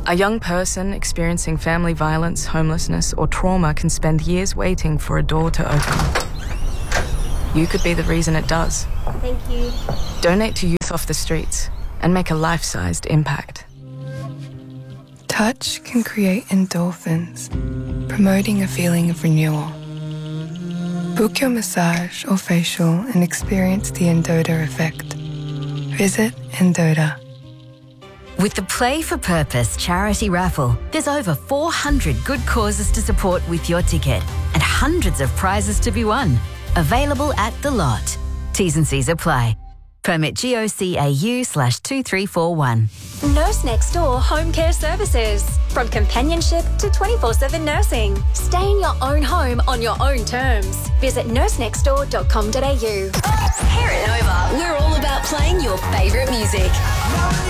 A young person experiencing family violence, homelessness, or trauma can spend years waiting for a door to open. You could be the reason it does. Thank you. Donate to Youth Off the Streets and make a life-sized impact. Touch can create endorphins, promoting a feeling of renewal. Book your massage or facial and experience the Endota effect. Visit Endota. With the Play for Purpose charity raffle, there's over 400 good causes to support with your ticket and hundreds of prizes to be won. Available at The Lot. T's and C's apply. Permit GOCAU/2341. Nurse Next Door Home Care Services. From companionship to 24/7 nursing. Stay in your own home on your own terms. Visit nursenextdoor.com.au. Here at Nova, we're all about playing your favourite music.